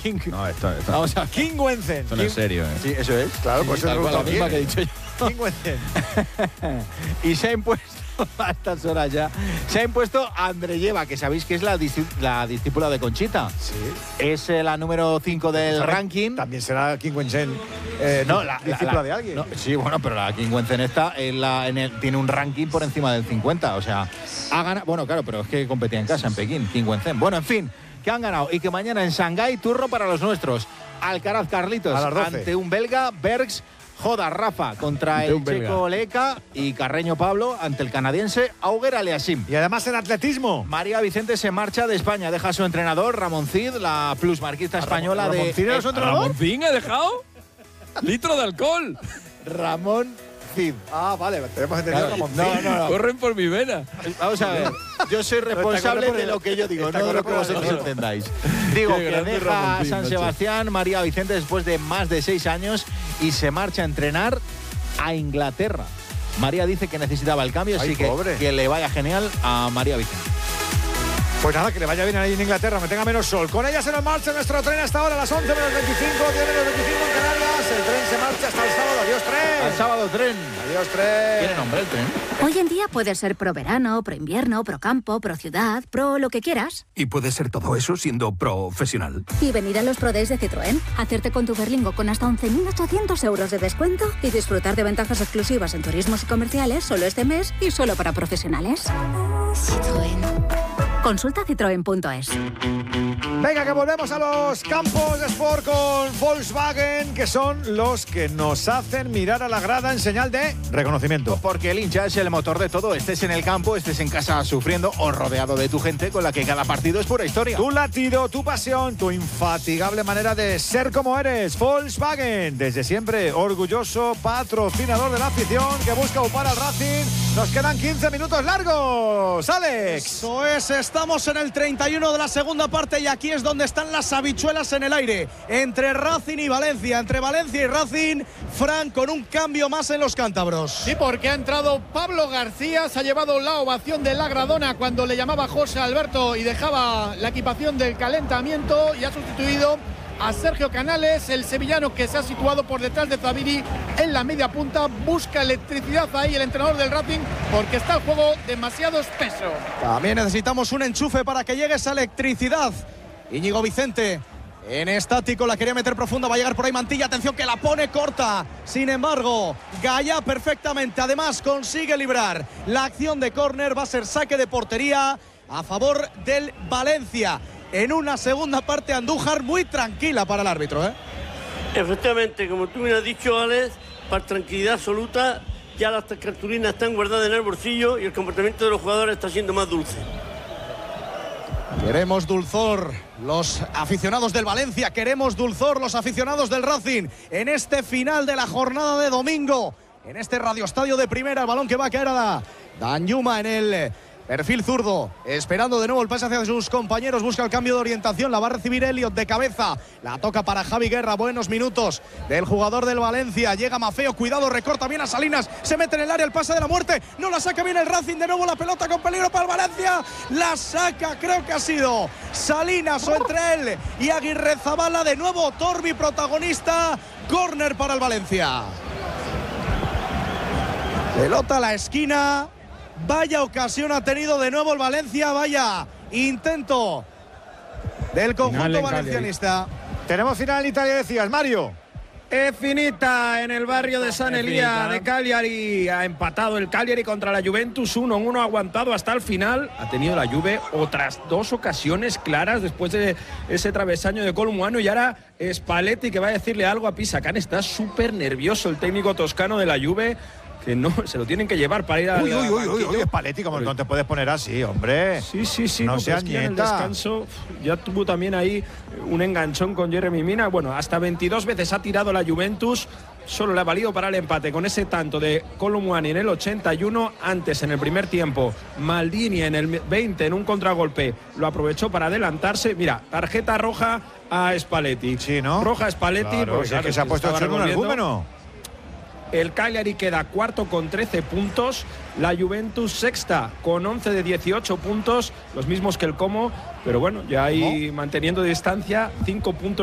King. No, esto Vamos a King Wenzen. esto no es serio, ¿eh? Sí, eso es. Claro, pues Tal es cual, la misma que he dicho yo. King Wenzen. Y se ha impuesto a estas horas ya. Se ha impuesto Andreyeva, que sabéis que es la discípula de Conchita. Sí. Es la número 5 del ranking. También será King Wenzen. No, discípula de alguien. No, sí, bueno, pero la King Wenzen está tiene un ranking por encima del 50. O sea, ha ganado. Bueno, claro, pero es que competía en casa, en Pekín, King Wenzen. Bueno, en fin, que han ganado. Y que mañana en Shanghái, turno para los nuestros. Alcaraz Carlitos A las 12. ante un belga, Bergs. Joda Rafa contra el checo Leca y Carreño Pablo ante el canadiense Auger Aliassime. Y además en atletismo. María Vicente se marcha de España, deja a su entrenador Ramón Cid, la plusmarquista española de... ¿Ramón Cid era su entrenador? ¿Ramón Cid ha dejado? ¡Litro de alcohol! Ramón Cid. Ah, vale, tenemos entendido Claro, Ramón Cid. no. Corren por mi vena. Vamos a ver, yo soy responsable de lo que yo digo, no de lo que vosotros entendáis. Digo Qué que grande deja Ramón a Cid, San macho. Sebastián María Vicente después de más de 6 años y se marcha a entrenar a Inglaterra. María dice que necesitaba el cambio, Ay, así pobre. que le vaya genial a María Vicente. Pues nada, que le vaya bien ahí en Inglaterra, me tenga menos sol. Con ella se nos marcha nuestro tren hasta ahora a las 11 menos 25, 10 menos 25 en Canarias. El tren se marcha hasta el sábado. Adiós, tren. Al sábado tren. Adiós, tren. Tiene nombre el tren. Hoy en día puede ser pro verano, pro invierno, pro campo, pro ciudad, pro lo que quieras. Y puede ser todo eso siendo profesional. Y venir a los Pro Days de Citroën, hacerte con tu Berlingo con hasta 11.800 euros de descuento y disfrutar de ventajas exclusivas en turismos y comerciales solo este mes y solo para profesionales. Citroën. Consulta citroen.es. Venga, que volvemos a los campos de Sport con Volkswagen, que son los que nos hacen mirar a la grada en señal de reconocimiento. Porque el hincha es el motor de todo. Estés en el campo, estés en casa sufriendo o rodeado de tu gente con la que cada partido es pura historia. Tu latido, tu pasión, tu infatigable manera de ser como eres. Volkswagen, desde siempre orgulloso patrocinador de la afición que busca upar al Racing. Nos quedan 15 minutos largos. Alex. Eso es, estamos en el 31 de la segunda parte y aquí es donde están las habichuelas en el aire. Entre Racing y Valencia, entre Valencia y Racing, Fran con un cambio más en los cántabros. Sí, porque ha entrado Pablo García, se ha llevado la ovación de la Gradona cuando le llamaba José Alberto y dejaba la equipación del calentamiento y ha sustituido a Sergio Canales, el sevillano que se ha situado por detrás de Zaviri en la media punta. Busca electricidad ahí el entrenador del Racing porque está el juego demasiado espeso. También necesitamos un enchufe para que llegue esa electricidad. Íñigo Vicente en estático, la quería meter profunda, va a llegar por ahí Mantilla, atención que la pone corta. Sin embargo, Gaya perfectamente, además consigue librar la acción de córner, va a ser saque de portería a favor del Valencia. En una segunda parte Andújar muy tranquila para el árbitro, ¿eh? Efectivamente, como tú me has dicho, Alex, para tranquilidad absoluta, ya las cartulinas están guardadas en el bolsillo y el comportamiento de los jugadores está siendo más dulce. Queremos dulzor los aficionados del Valencia, queremos dulzor los aficionados del Racing en este final de la jornada de domingo, en este radioestadio de primera. El balón que va a caer a Danjuma en el perfil zurdo, esperando de nuevo el pase hacia sus compañeros, busca el cambio de orientación, la va a recibir Elliot de cabeza, la toca para Javi Guerra, buenos minutos del jugador del Valencia, llega Mafeo, cuidado, recorta bien a Salinas, se mete en el área, el pase de la muerte, no la saca bien el Racing, de nuevo la pelota con peligro para el Valencia, la saca, creo que ha sido Salinas o entre él y Aguirre Zabala, de nuevo Torbi protagonista, córner para el Valencia. Pelota a la esquina. Vaya ocasión ha tenido de nuevo el Valencia, vaya intento del conjunto valencianista. Tenemos final en Italia, decías, Mario. Es finita en el barrio de San Elia de Cagliari. Ha empatado el Cagliari contra la Juventus 1-1, ha aguantado hasta el final. Ha tenido la Juve otras 2 ocasiones claras después de ese travesaño de Colomboano. Y ahora Spalletti, que va a decirle algo a Pisacán. Está súper nervioso el técnico toscano de la Juve, que no se lo tienen que llevar para ir a... Uy, Spalletti, como no te puedes poner así, hombre. Sí, no seas nieta. En el descanso ya tuvo también ahí un enganchón con Jeremy Mina. Bueno, hasta 22 veces ha tirado la Juventus, solo le ha valido para el empate con ese tanto de Colomboani en el 81. Antes, en el primer tiempo, Maldini en el 20 en un contragolpe lo aprovechó para adelantarse. Mira, tarjeta roja a Spalletti. Sí, ¿no? Roja a Spalletti. Claro, porque, que se ha puesto hecho en un argumento. El Cagliari queda cuarto con 13 puntos, la Juventus sexta con 11 de 18 puntos, los mismos que el Como, pero bueno, ya ahí manteniendo distancia, 5 puntos.